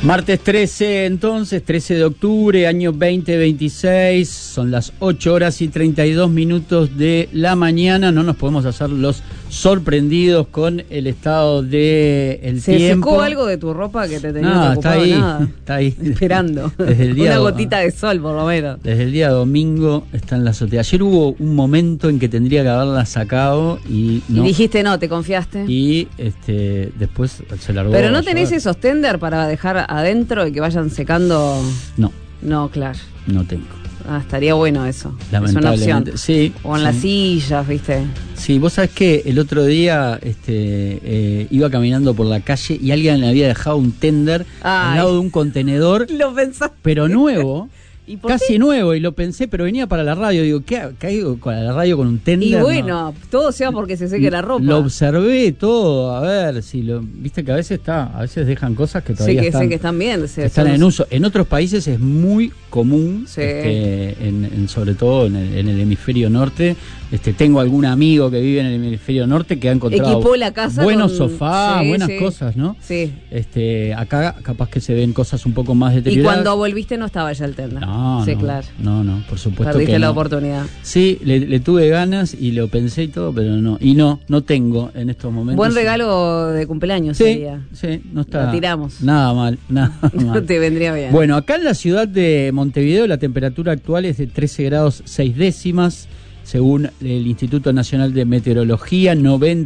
Martes 13, entonces, 13 de octubre, año 2026, son las 8 horas y 32 minutos de la mañana. No nos podemos hacer los sorprendidos con el estado del tiempo. ¿Se secó algo de tu ropa que te tenía preocupado? Está ahí. Esperando. Desde el día una gotita de sol, por lo menos. Desde el día domingo está en la azotea. Ayer hubo un momento en que tendría que haberla sacado y no. Y dijiste no, te confiaste. Y después se largó. Pero no tenés esos tender para dejar adentro y que vayan secando. No, claro. No tengo. Estaría bueno eso. Es una opción. Sí. O en las sillas, ¿viste? Sí, vos sabés que el otro día iba caminando por la calle y alguien le había dejado un tender al lado de un contenedor. Lo pensaste. Pero nuevo. Casi nuevo, y lo pensé, pero venía para la radio. Digo, ¿qué hago con la radio con un tender? Y bueno, todo sea porque se seque la ropa. Lo observé todo, a ver si viste que a veces dejan cosas que todavía están bien. Están en uso. En otros países es muy común, sobre todo en el hemisferio norte. Tengo algún amigo que vive en el hemisferio norte que ha encontrado equipó la casa buenos sofás, buenas cosas, ¿no? Sí. Acá capaz que se ven cosas un poco más deterioradas. Y cuando volviste no estaba ya el tender. Claro. No, por supuesto. Perdiste que la oportunidad. Sí, le tuve ganas y lo pensé y todo, pero no. Y no tengo en estos momentos. Buen regalo de cumpleaños sería. Sí, no está. Lo tiramos. Nada mal. No te vendría bien. Bueno, acá en la ciudad de Montevideo la temperatura actual es de 13 grados 6 décimas. Según el Instituto Nacional de Meteorología,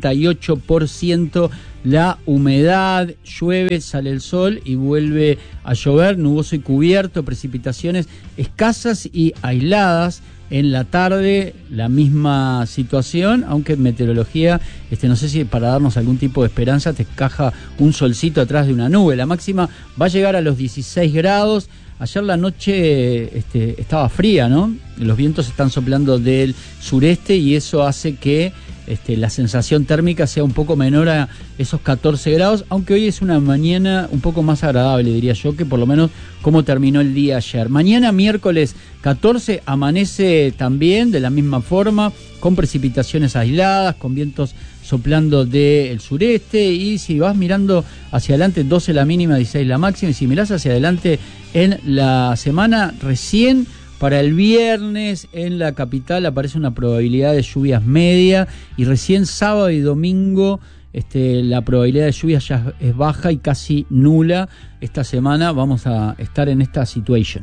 98% la humedad, llueve, sale el sol y vuelve a llover, nuboso y cubierto, precipitaciones escasas y aisladas. En la tarde la misma situación, aunque en meteorología, no sé si para darnos algún tipo de esperanza, te encaja un solcito atrás de una nube. La máxima va a llegar a los 16 grados. Ayer la noche estaba fría, ¿no? Los vientos están soplando del sureste y eso hace que la sensación térmica sea un poco menor a esos 14 grados, aunque hoy es una mañana un poco más agradable, diría yo, que por lo menos como terminó el día ayer. Mañana, miércoles 14, amanece también de la misma forma, con precipitaciones aisladas, con vientos soplando del sureste, y si vas mirando hacia adelante, 12 la mínima, 16 la máxima, y si mirás hacia adelante en la semana, recién para el viernes en la capital aparece una probabilidad de lluvias media, y recién sábado y domingo la probabilidad de lluvias ya es baja y casi nula. Esta semana vamos a estar en esta situation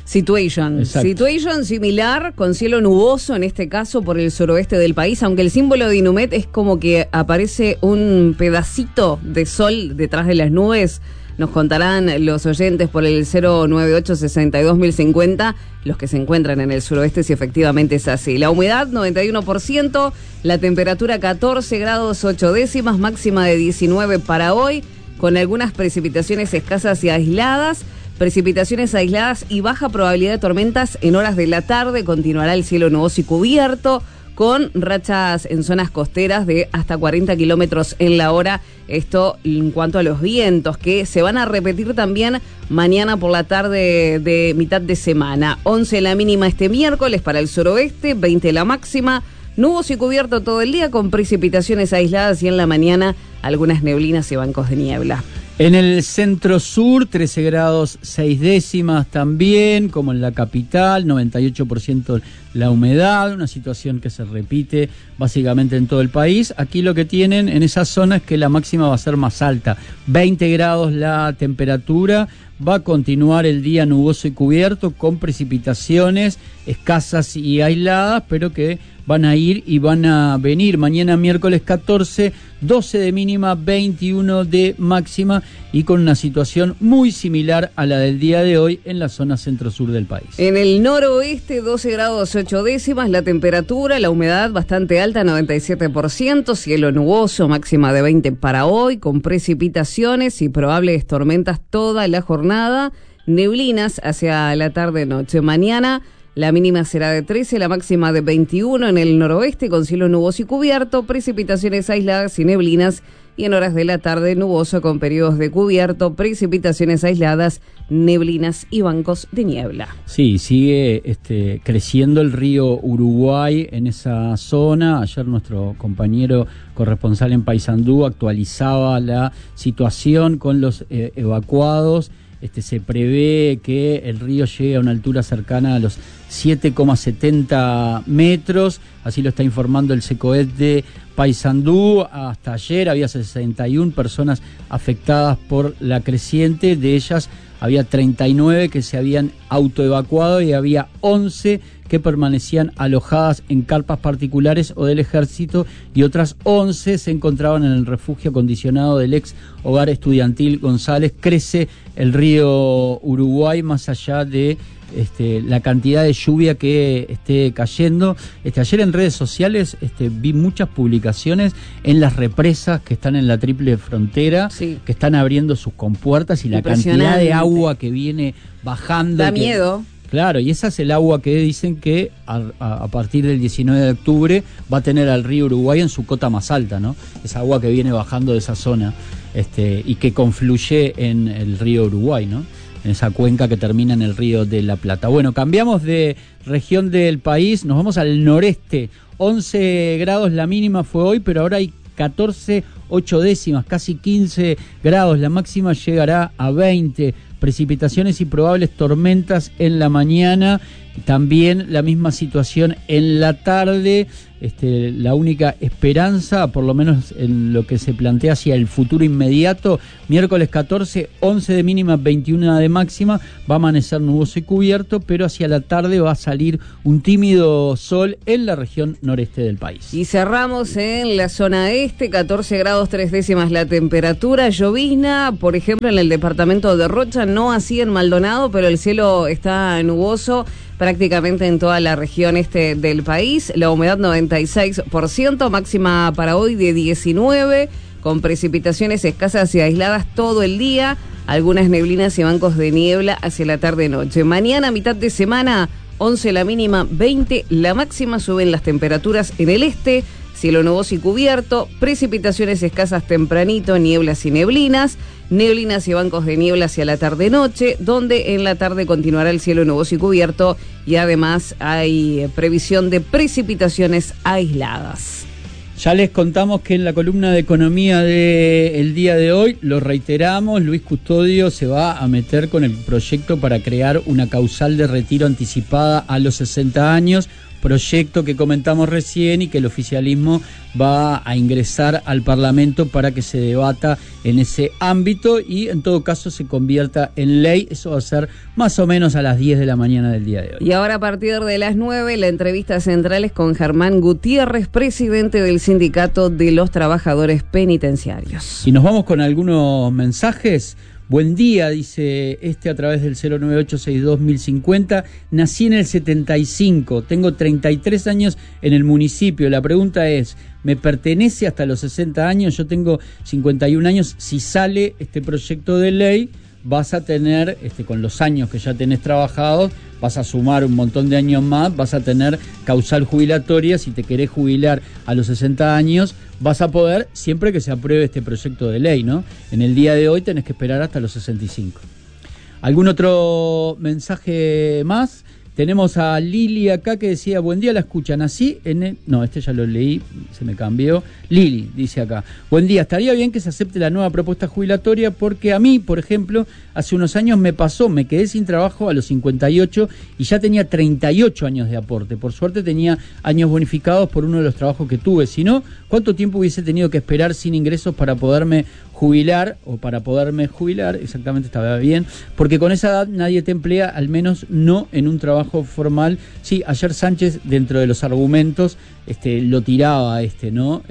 similar, con cielo nuboso en este caso por el suroeste del país, aunque el símbolo de Inumet es como que aparece un pedacito de sol detrás de las nubes. Nos contarán los oyentes por el 098-62050, los que se encuentran en el suroeste, si efectivamente es así. La humedad, 91%, la temperatura 14 grados 8 décimas, máxima de 19 para hoy, con algunas precipitaciones escasas y aisladas. Precipitaciones aisladas y baja probabilidad de tormentas en horas de la tarde. Continuará el cielo nuboso y cubierto, con rachas en zonas costeras de hasta 40 kilómetros en la hora. Esto en cuanto a los vientos, que se van a repetir también mañana por la tarde de mitad de semana. 11 la mínima este miércoles para el suroeste, 20 la máxima. Nuboso y cubierto todo el día, con precipitaciones aisladas y en la mañana algunas neblinas y bancos de niebla. En el centro sur, 13 grados 6 décimas también, como en la capital, 98% la humedad, una situación que se repite básicamente en todo el país. Aquí lo que tienen en esa zona es que la máxima va a ser más alta, 20 grados la temperatura. Va a continuar el día nuboso y cubierto, con precipitaciones escasas y aisladas, pero que van a ir y van a venir. Mañana miércoles 14, 12 de mínima, 21 de máxima, y con una situación muy similar a la del día de hoy en la zona centro-sur del país. En el noroeste, 12 grados 8 décimas la temperatura, la humedad bastante alta, 97%, cielo nuboso, máxima de 20 para hoy, con precipitaciones y probables tormentas toda la jornada, neblinas hacia la tarde-noche. Mañana la mínima será de 13, la máxima de 21 en el noroeste, con cielo nuboso y cubierto, precipitaciones aisladas y neblinas, y en horas de la tarde nuboso con periodos de cubierto, precipitaciones aisladas, neblinas y bancos de niebla. Sí, sigue creciendo el río Uruguay en esa zona. Ayer nuestro compañero corresponsal en Paysandú actualizaba la situación con los evacuados se prevé que el río llegue a una altura cercana a los 7,70 metros, así lo está informando el SECOED de Paysandú. Hasta ayer había 61 personas afectadas por la creciente, de ellas había 39 que se habían autoevacuado y había 11 que permanecían alojadas en carpas particulares o del ejército, y otras 11 se encontraban en el refugio acondicionado del ex hogar estudiantil González. Crece el río Uruguay más allá de la cantidad de lluvia que esté cayendo. Ayer en redes sociales vi muchas publicaciones en las represas que están en la triple frontera, sí, que están abriendo sus compuertas, y la cantidad de agua que viene bajando. Da miedo. Claro, y esa es el agua que dicen que a partir del 19 de octubre va a tener al río Uruguay en su cota más alta, ¿no? Esa agua que viene bajando de esa zona y que confluye en el río Uruguay, ¿no? En esa cuenca que termina en el río de la Plata. Bueno, cambiamos de región del país, nos vamos al noreste. 11 grados la mínima fue hoy, pero ahora hay 14 8 casi 15 grados. La máxima llegará a 20. Precipitaciones y probables tormentas en la mañana. También la misma situación en la tarde. La única esperanza, por lo menos en lo que se plantea hacia el futuro inmediato, miércoles 14, 11 de mínima, 21 de máxima, va a amanecer nuboso y cubierto, pero hacia la tarde va a salir un tímido sol en la región noreste del país. Y cerramos en la zona este, 14 grados 3 décimas la temperatura, llovizna, por ejemplo, en el departamento de Rocha, no así en Maldonado, pero el cielo está nuboso prácticamente en toda la región este del país. La humedad 96%, máxima para hoy de 19, con precipitaciones escasas y aisladas todo el día, algunas neblinas y bancos de niebla hacia la tarde-noche. Mañana, mitad de semana, 11 la mínima, 20 la máxima, suben las temperaturas en el este, cielo nuboso y cubierto, precipitaciones escasas tempranito, nieblas y neblinas y bancos de niebla hacia la tarde-noche, donde en la tarde continuará el cielo nuboso y cubierto, y además hay previsión de precipitaciones aisladas. Ya les contamos que en la columna de economía del día de hoy, lo reiteramos, Luis Custodio se va a meter con el proyecto para crear una causal de retiro anticipada a los 60 años, proyecto que comentamos recién y que el oficialismo va a ingresar al Parlamento para que se debata en ese ámbito y en todo caso se convierta en ley. Eso va a ser más o menos a las 10 de la mañana del día de hoy. Y ahora a partir de las 9, la entrevista central es con Germán Gutiérrez, presidente del Sindicato de los Trabajadores Penitenciarios. Y nos vamos con algunos mensajes. Buen día, dice a través del 098621050. Nací en el 75, tengo 33 años en el municipio. La pregunta es, ¿me pertenece hasta los 60 años? Yo tengo 51 años. Si sale este proyecto de ley, vas a tener, con los años que ya tenés trabajados, vas a sumar un montón de años más, vas a tener causal jubilatoria. Si te querés jubilar a los 60 años, vas a poder, siempre que se apruebe este proyecto de ley, ¿no? En el día de hoy tenés que esperar hasta los 65. ¿Algún otro mensaje más? Tenemos a Lili acá que decía, buen día, la escucha, nací en el... No, ya lo leí, se me cambió. Lili dice acá, buen día, estaría bien que se acepte la nueva propuesta jubilatoria porque a mí, por ejemplo, hace unos años me quedé sin trabajo a los 58 y ya tenía 38 años de aporte. Por suerte tenía años bonificados por uno de los trabajos que tuve. Si no, ¿cuánto tiempo hubiese tenido que esperar sin ingresos para poderme jubilar? Exactamente, estaba bien, porque con esa edad nadie te emplea, al menos no en un trabajo formal. Sí, ayer Sánchez, dentro de los argumentos, lo tiraba, ¿no?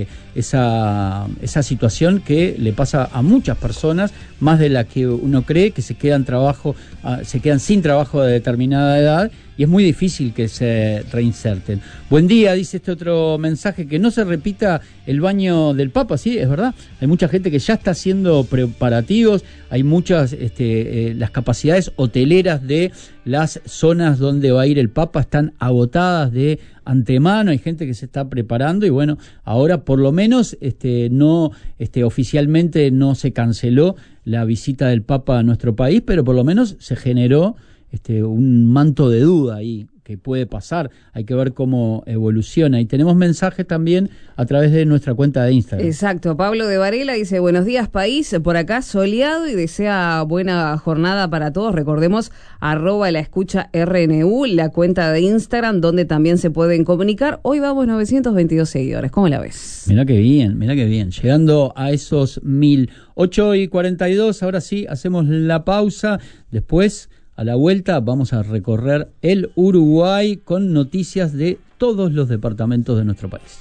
Esa situación que le pasa a muchas personas, más de la que uno cree, que se quedan sin trabajo de determinada edad, y es muy difícil que se reinserten. Buen día, dice otro mensaje, que no se repita el baño del Papa. Sí, es verdad, hay mucha gente que ya está haciendo preparativos, hay muchas, las capacidades hoteleras de las zonas donde va a ir el Papa están agotadas de antemano, hay gente que se está preparando y bueno, ahora por lo menos no oficialmente no se canceló la visita del Papa a nuestro país, pero por lo menos se generó un manto de duda ahí que puede pasar, hay que ver cómo evoluciona. Y tenemos mensajes también a través de nuestra cuenta de Instagram. Exacto, Pablo de Varela dice, buenos días país, por acá soleado y desea buena jornada para todos. Recordemos, @laescucha_RNU, la cuenta de Instagram, donde también se pueden comunicar. Hoy vamos 922 seguidores, ¿cómo la ves? Mirá qué bien, llegando a esos 1000. 8:42, ahora sí, hacemos la pausa, después a la vuelta vamos a recorrer el Uruguay con noticias de todos los departamentos de nuestro país.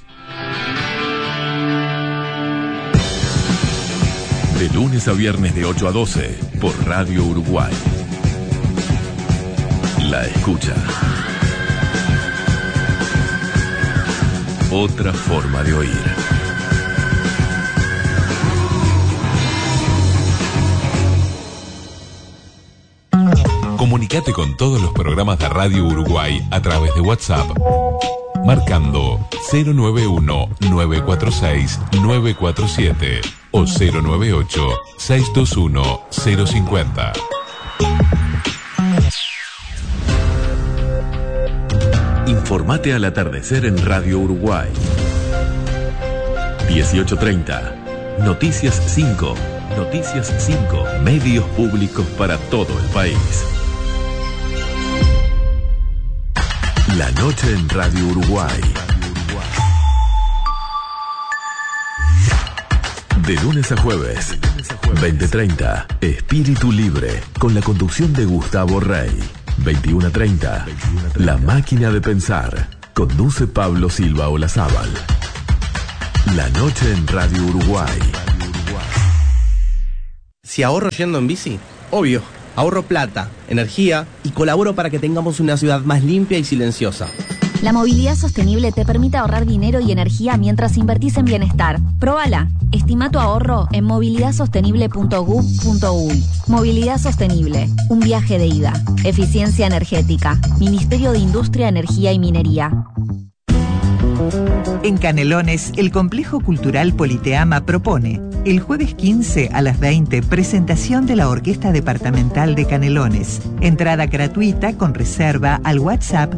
De lunes a viernes de 8 a 12 por Radio Uruguay. La escucha. Otra forma de oír. Comunicate con todos los programas de Radio Uruguay a través de WhatsApp, marcando 091-946-947 o 098-621-050. Informate al atardecer en Radio Uruguay. 18:30. Noticias 5. Noticias 5. Medios públicos para todo el país. La noche en Radio Uruguay. De lunes a jueves, 20:30, Espíritu Libre, con la conducción de Gustavo Rey. 21:30, La Máquina de Pensar, conduce Pablo Silva Olazábal. La noche en Radio Uruguay. Si ahorro yendo en bici, obvio, ahorro plata, energía y colaboro para que tengamos una ciudad más limpia y silenciosa. La movilidad sostenible te permite ahorrar dinero y energía mientras invertís en bienestar. Próbala. Estima tu ahorro en movilidadsostenible.gov.uy. Movilidad sostenible. Un viaje de ida. Eficiencia energética. Ministerio de Industria, Energía y Minería. En Canelones, el Complejo Cultural Politeama propone el jueves 15 a las 20 presentación de la Orquesta Departamental de Canelones. Entrada gratuita con reserva al WhatsApp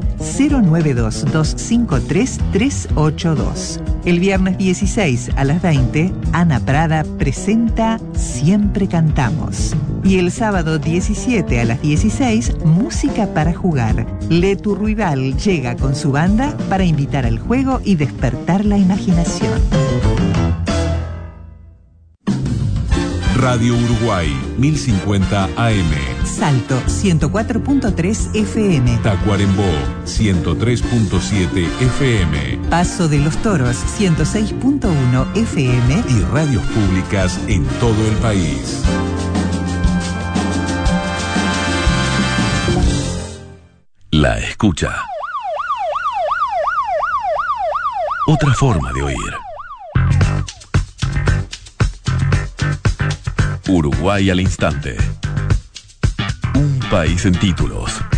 092-253-382. El viernes 16 a las 20, Ana Prada presenta Siempre Cantamos. Y el sábado 17 a las 16, Música para Jugar. Letu Ruibal llega con su banda para invitar al juego y despertar la imaginación. Radio Uruguay, 1050 AM. Salto, 104.3 FM. Tacuarembó, 103.7 FM. Paso de los Toros, 106.1 FM. Y radios públicas en todo el país. La escucha. Otra forma de oír. Uruguay al instante. Un país en títulos.